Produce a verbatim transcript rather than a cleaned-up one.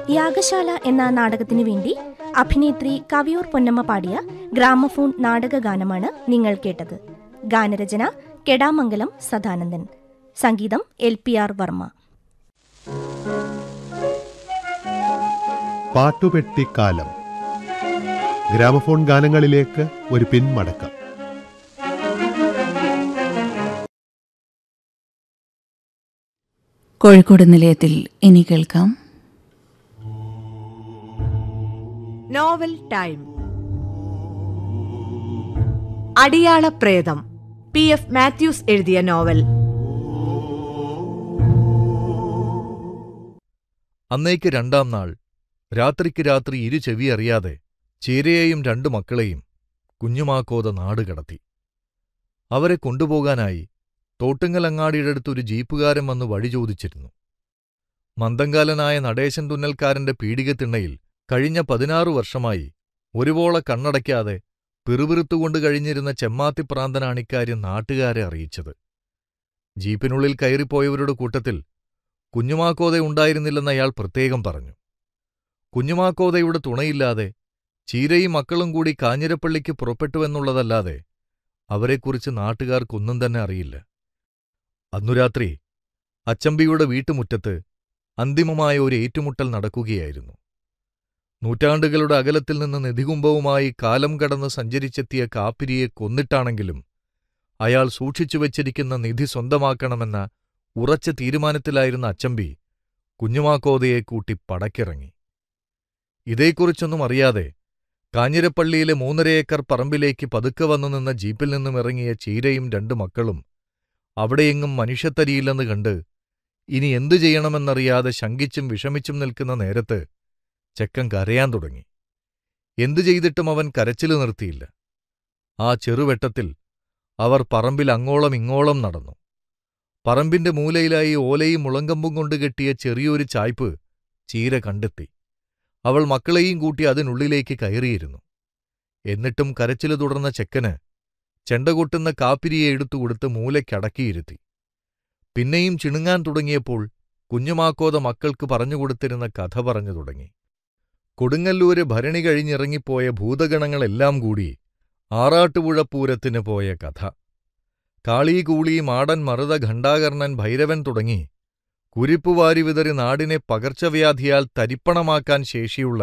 യാഗശാല എന്ന നാടകത്തിനു വേണ്ടി അഭിനേത്രി കവിയൂർ പൊന്നമ്മ പാടിയ ഗ്രാമഫോൺ നാടകഗാനമാണ് നിങ്ങൾ കേട്ടത്. ഗാനരചന കെടാമംഗലം സദാനന്ദൻ, സംഗീതം L P R Varma. പാട്ടുപെട്ടിക്കാലം. Gramophone ഗാനങ്ങളിലേക്ക് ഒരു പിന്മടക്കം. കോഴിക്കോട് നിലയത്തിൽ ഇനി കേൾക്കാം നോവൽ ടൈം. അടിയാള പ്രേതം, പി എഫ് മാത്യൂസ് എഴുതിയ നോവൽ. അന്നേക്ക് രണ്ടാം നാൾ രാത്രിക്ക് രാത്രി ഇരു ചെവി അറിയാതെ ചീരയെയും രണ്ടു മക്കളെയും കുഞ്ഞുമാക്കോത നാട് കടത്തി. അവരെ കൊണ്ടുപോകാനായി തോട്ടുങ്ങലങ്ങാടിയടുത്തൊരു ജീപ്പുകാരൻ വന്ന് വഴി ചോദിച്ചിരുന്നു. മന്ദങ്കാലനായ നടേശൻ തുന്നൽക്കാരന്റെ പീടികത്തിണ്ണയിൽ കഴിഞ്ഞ പതിനാറു വർഷമായി ഒരുവോള കണ്ണടയ്ക്കാതെ പിറുപിറുത്തുകൊണ്ട് കഴിഞ്ഞിരുന്ന ചെമ്മാത്തിപ്രാന്തനാണിക്കാര്യം നാട്ടുകാരെ അറിയിച്ചത്. ജീപ്പിനുള്ളിൽ കയറിപ്പോയവരുടെ കൂട്ടത്തിൽ കുഞ്ഞുമാക്കോത ഉണ്ടായിരുന്നില്ലെന്ന് അയാൾ പ്രത്യേകം പറഞ്ഞു. കുഞ്ഞുമാക്കോതയുടെ തുണയില്ലാതെ ചീരയും മക്കളും കൂടി കാഞ്ഞിരപ്പള്ളിക്ക് പുറപ്പെട്ടുവെന്നുള്ളതല്ലാതെ അവരെക്കുറിച്ച് നാട്ടുകാർക്കൊന്നും തന്നെ അറിയില്ല. അന്നു രാത്രി അച്ചമ്പിയുടെ വീട്ടുമുറ്റത്ത് അന്തിമമായ ഒരു ഏറ്റുമുട്ടൽ നടക്കുകയായിരുന്നു. നൂറ്റാണ്ടുകളുടെ അകലത്തിൽ നിന്ന് നിധികുംഭവുമായി കാലം കടന്ന് സഞ്ചരിച്ചെത്തിയ കാപ്പിരിയെ കൊന്നിട്ടാണെങ്കിലും അയാൾ സൂക്ഷിച്ചുവച്ചിരിക്കുന്ന നിധി സ്വന്തമാക്കണമെന്ന ഉറച്ച തീരുമാനത്തിലായിരുന്ന അച്ചമ്പി കുഞ്ഞുമാക്കോതയെ കൂട്ടി പടക്കിറങ്ങി. ഇതേക്കുറിച്ചൊന്നും അറിയാതെ കാഞ്ഞിരപ്പള്ളിയിലെ മൂന്നര ഏക്കർ പറമ്പിലേക്ക് പതുക്കെ വന്നു നിന്ന ജീപ്പിൽ നിന്നും ഇറങ്ങിയ ചീരയും രണ്ടു മക്കളും അവിടെയെങ്ങും മനുഷ്യത്തരിയില്ലെന്ന് കണ്ട് ഇനി എന്തു ചെയ്യണമെന്നറിയാതെ ശങ്കിച്ചും വിഷമിച്ചും നിൽക്കുന്ന നേരത്ത് ചെക്കൻ കരയാൻ തുടങ്ങി. എന്തു ചെയ്തിട്ടും അവൻ കരച്ചില് നിർത്തിയില്ല. ആ ചെറുവെട്ടത്തിൽ അവർ പറമ്പിൽ അങ്ങോളം ഇങ്ങോളം നടന്നു. പറമ്പിന്റെ മൂലയിലായി ഓലയും മുളങ്കമ്പും കൊണ്ട് കെട്ടിയ ചെറിയൊരു ചായ്പ് ചീര കണ്ടെത്തി. അവൾ മക്കളെയും കൂട്ടി അതിനുള്ളിലേക്ക് കയറിയിരുന്നു. എന്നിട്ടും കരച്ചില് തുടർന്ന ചെക്കന് ചെണ്ടകൊട്ടുന്ന കാപ്പിരിയെ എടുത്തുകൊടുത്ത് മൂലയ്ക്കടക്കിയിരുത്തി. പിന്നെയും ചിണുങ്ങാൻ തുടങ്ങിയപ്പോൾ കുഞ്ഞുമാക്കോത മക്കൾക്ക് പറഞ്ഞുകൊടുത്തിരുന്ന കഥ പറഞ്ഞു തുടങ്ങി. കൊടുങ്ങല്ലൂര് ഭരണി കഴിഞ്ഞിറങ്ങിപ്പോയ ഭൂതഗണങ്ങളെല്ലാം കൂടി ആറാട്ടുപുഴപ്പൂരത്തിന് പോയ കഥ. കാളീ കൂളി മാടൻ മറുത ഘണ്ടാകർണൻ ഭൈരവൻ തുടങ്ങി കുരിപ്പുവാരി വിതറി നാടിനെ പകർച്ചവ്യാധിയാൽ തരിപ്പണമാക്കാൻ ശേഷിയുള്ള